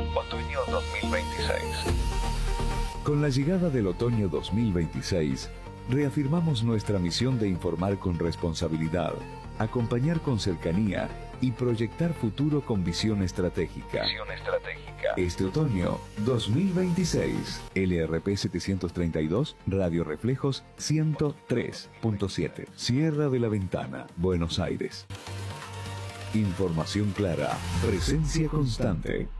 Otoño 2026. Con la llegada del otoño 2026, reafirmamos nuestra misión de informar con responsabilidad, acompañar con cercanía y proyectar futuro con visión estratégica. Este otoño 2026, LRP 732, Radio Reflejos 103.7, Sierra de la Ventana, Buenos Aires. Información clara, presencia constante.